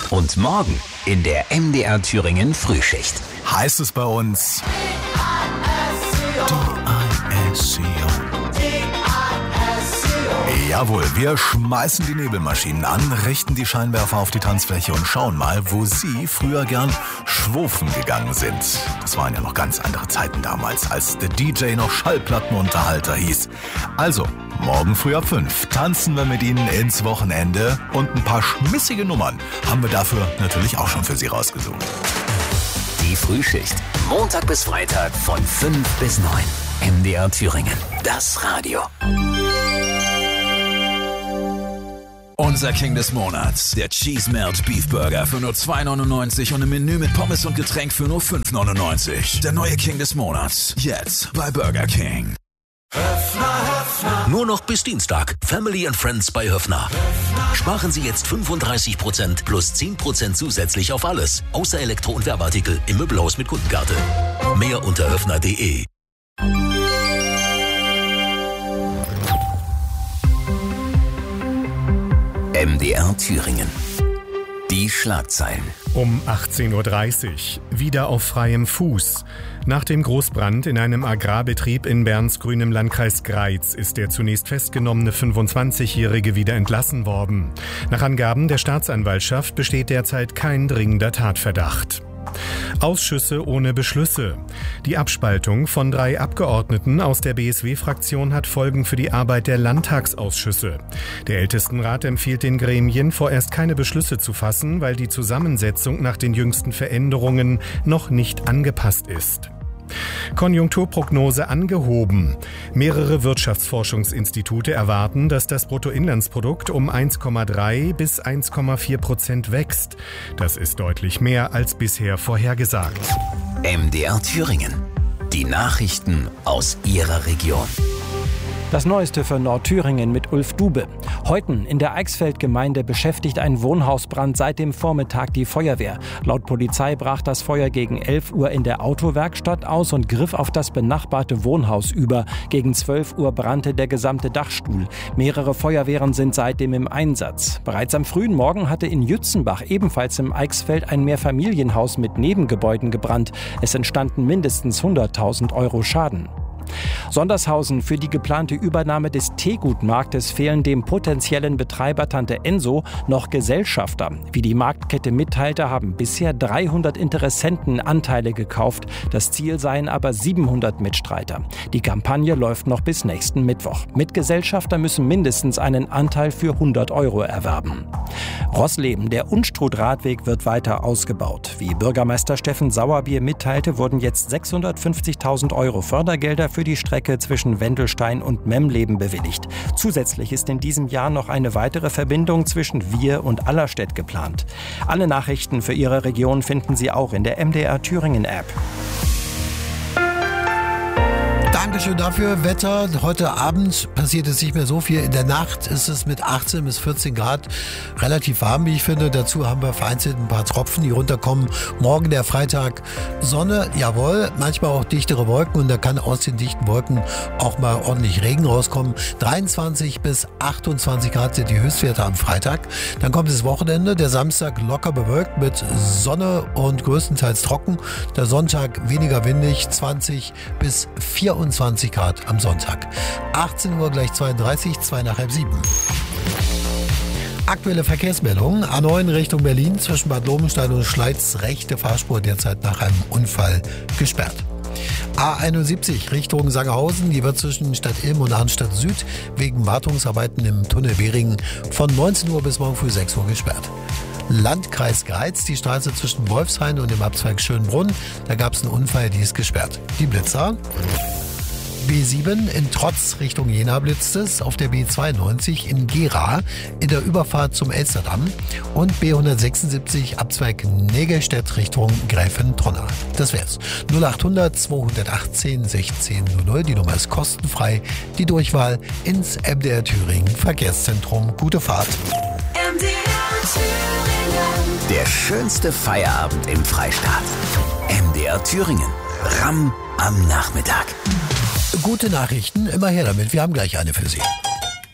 Und morgen in der MDR Thüringen Frühschicht. Heißt es bei uns DISCO. Jawohl, wir schmeißen die Nebelmaschinen an, richten die Scheinwerfer auf die Tanzfläche und schauen mal, wo Sie früher gern schwufen gegangen sind. Das waren ja noch ganz andere Zeiten damals, als der DJ noch Schallplattenunterhalter hieß. Also, morgen früh ab 5 tanzen wir mit Ihnen ins Wochenende und ein paar schmissige Nummern haben wir dafür natürlich auch schon für Sie rausgesucht. Die Frühschicht, Montag bis Freitag von 5 bis 9. MDR Thüringen, das Radio. Unser King des Monats, der Cheese Melt Beef Burger für nur 2,99 und ein Menü mit Pommes und Getränk für nur 5,99. Der neue King des Monats, jetzt bei Burger King. Nur noch bis Dienstag. Family and Friends bei Höffner. Sparen Sie jetzt 35% plus 10% zusätzlich auf alles. Außer Elektro- und Werbeartikel im Möbelhaus mit Kundenkarte. Mehr unter höffner.de. MDR Thüringen. Die Schlagzeilen. Um 18.30 Uhr. Wieder auf freiem Fuß. Nach dem Großbrand in einem Agrarbetrieb in Berns grünem Landkreis Greiz ist der zunächst festgenommene 25-Jährige wieder entlassen worden. Nach Angaben der Staatsanwaltschaft besteht derzeit kein dringender Tatverdacht. Ausschüsse ohne Beschlüsse. Die Abspaltung von 3 Abgeordneten aus der BSW-Fraktion hat Folgen für die Arbeit der Landtagsausschüsse. Der Ältestenrat empfiehlt den Gremien, vorerst keine Beschlüsse zu fassen, weil die Zusammensetzung nach den jüngsten Veränderungen noch nicht angepasst ist. Konjunkturprognose angehoben. Mehrere Wirtschaftsforschungsinstitute erwarten, dass das Bruttoinlandsprodukt um 1,3 bis 1,4% wächst. Das ist deutlich mehr als bisher vorhergesagt. MDR Thüringen. Die Nachrichten aus Ihrer Region. Das Neueste für Nordthüringen mit Ulf Dube. Heuten in der Eichsfeld-Gemeinde beschäftigt ein Wohnhausbrand seit dem Vormittag die Feuerwehr. Laut Polizei brach das Feuer gegen 11 Uhr in der Autowerkstatt aus und griff auf das benachbarte Wohnhaus über. Gegen 12 Uhr brannte der gesamte Dachstuhl. Mehrere Feuerwehren sind seitdem im Einsatz. Bereits am frühen Morgen hatte in Jützenbach, ebenfalls im Eichsfeld, ein Mehrfamilienhaus mit Nebengebäuden gebrannt. Es entstanden mindestens 100.000 Euro Schaden. Sondershausen: Für die geplante Übernahme des Teegutmarktes fehlen dem potenziellen Betreiber Tante Enso noch Gesellschafter. Wie die Marktkette mitteilte, haben bisher 300 Interessenten Anteile gekauft. Das Ziel seien aber 700 Mitstreiter. Die Kampagne läuft noch bis nächsten Mittwoch. Mitgesellschafter müssen mindestens einen Anteil für 100 Euro erwerben. Rossleben: Der Unstrut-Radweg wird weiter ausgebaut. Wie Bürgermeister Steffen Sauerbier mitteilte, wurden jetzt 650.000 Euro Fördergelder für die Strecke zwischen Wendelstein und Memleben bewilligt. Zusätzlich ist in diesem Jahr noch eine weitere Verbindung zwischen Wir und Allerstedt geplant. Alle Nachrichten für Ihre Region finden Sie auch in der MDR Thüringen App. Dankeschön dafür. Wetter: Heute Abend passiert es nicht mehr so viel. In der Nacht ist es mit 18 bis 14 Grad relativ warm, wie ich finde. Dazu haben wir vereinzelt ein paar Tropfen, die runterkommen. Morgen, der Freitag, Sonne, jawohl, manchmal auch dichtere Wolken und da kann aus den dichten Wolken auch mal ordentlich Regen rauskommen. 23 bis 28 Grad sind die Höchstwerte am Freitag. Dann kommt das Wochenende, der Samstag locker bewölkt mit Sonne und größtenteils trocken. Der Sonntag weniger windig, 20 bis 24 Grad am Sonntag. 18 Uhr gleich 32, 2 nach halb 7. Aktuelle Verkehrsmeldungen: A9 Richtung Berlin zwischen Bad Lobenstein und Schleiz, rechte Fahrspur derzeit nach einem Unfall gesperrt. A71 Richtung Sangerhausen, die wird zwischen Stadt Ilm und Arnstadt Süd wegen Wartungsarbeiten im Tunnel Währingen von 19 Uhr bis morgen früh 6 Uhr gesperrt. Landkreis Greiz, die Straße zwischen Wolfshain und dem Abzweig Schönbrunn, da gab es einen Unfall, die ist gesperrt. Die Blitzer: B7 in Trotz Richtung Jena blitzt es, auf der B92 in Gera in der Überfahrt zum Elsterdamm und B176 Abzweig Nägelstedt Richtung Gräfentronach. Das wär's. 0800 218 1600, die Nummer ist kostenfrei, die Durchwahl ins MDR Thüringen Verkehrszentrum. Gute Fahrt. MDR Thüringen. Der schönste Feierabend im Freistaat. MDR Thüringen. RAM am Nachmittag. Gute Nachrichten, immer her damit. Wir haben gleich eine für Sie.